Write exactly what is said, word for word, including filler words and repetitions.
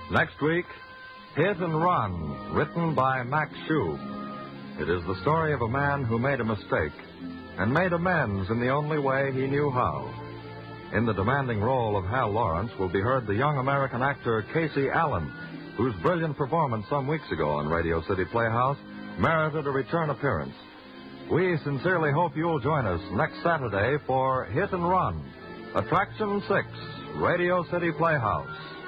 Next week, Hit and Run, written by Max Shub. It is the story of a man who made a mistake and made amends in the only way he knew how. In the demanding role of Hal Lawrence will be heard the young American actor Casey Allen, whose brilliant performance some weeks ago on Radio City Playhouse merited a return appearance. We sincerely hope you'll join us next Saturday for Hit and Run, Attraction six, Radio City Playhouse.